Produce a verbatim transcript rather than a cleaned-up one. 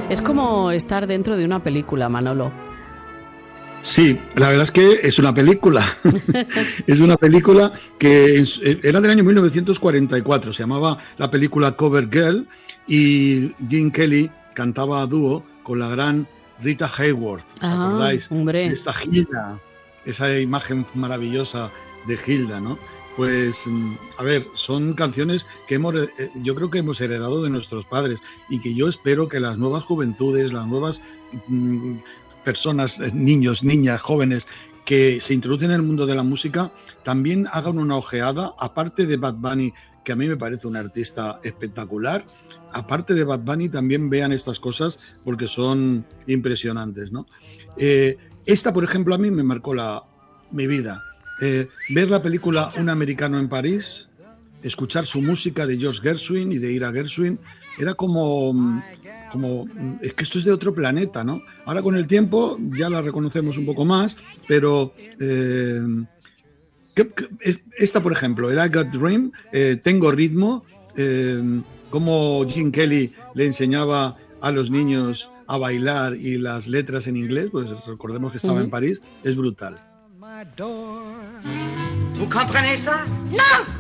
Es como estar dentro de una película, Manolo. Sí, la verdad es que es una película. Es una película que era del año mil novecientos cuarenta y cuatro. Se llamaba la película Cover Girl y Gene Kelly cantaba a dúo con la gran Rita Hayworth. ¿Os ah, acordáis? Hombre. Esta Hilda, esa imagen maravillosa de Hilda, ¿no? Pues, a ver, son canciones que hemos, yo creo que hemos heredado de nuestros padres y que yo espero que las nuevas juventudes, las nuevas mmm, personas, niños, niñas, jóvenes que se introducen en el mundo de la música también hagan una ojeada, aparte de Bad Bunny, que a mí me parece un artista espectacular, aparte de Bad Bunny también vean estas cosas porque son impresionantes, ¿no? Eh, esta, por ejemplo, a mí me marcó la, mi vida. Eh, ver la película Un americano en París, escuchar su música de George Gershwin y de Ira Gershwin, era como, como, es que esto es de otro planeta, ¿no? Ahora con el tiempo ya la reconocemos un poco más, pero eh, ¿qué, qué, esta, por ejemplo, era I Got Dream, eh, Tengo Ritmo, eh, como Gene Kelly le enseñaba a los niños a bailar y las letras en inglés, pues recordemos que estaba uh-huh. en París, es brutal. Vous comprenez ça? Non!